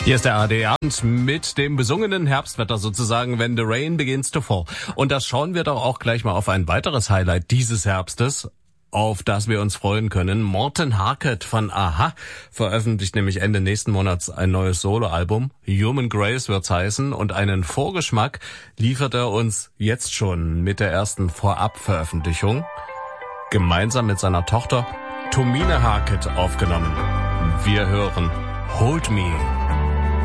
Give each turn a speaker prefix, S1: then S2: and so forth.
S1: Hier ist der ARD-Abend mit dem besungenen Herbstwetter sozusagen, when the rain begins to fall. Und das schauen wir doch auch gleich mal auf ein weiteres Highlight dieses Herbstes, auf das wir uns freuen können. Morten Harket von a-ha veröffentlicht nämlich Ende nächsten Monats ein neues Soloalbum. Human Grace wird's heißen, und einen Vorgeschmack liefert er uns jetzt schon mit der ersten Vorabveröffentlichung. Gemeinsam mit seiner Tochter Tomine Harket aufgenommen. Wir hören Hold Me.